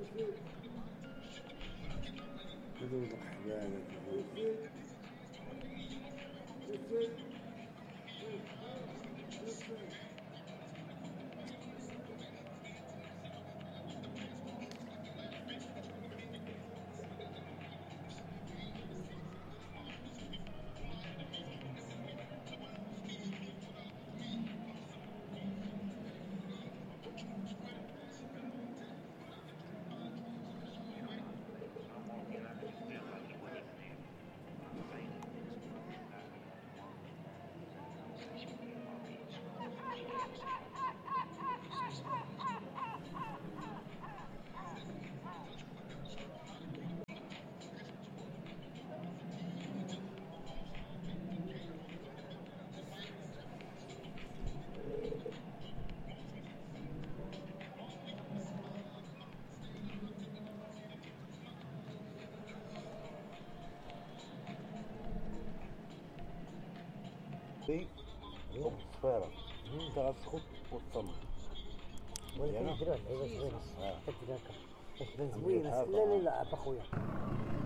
بدون حبالك صفيرة تغسخط وتصمم ولكن يعني نديرها العيبة زوينة اه كدير هكا باش تبان زوينة. لا لا لا عب اخويا.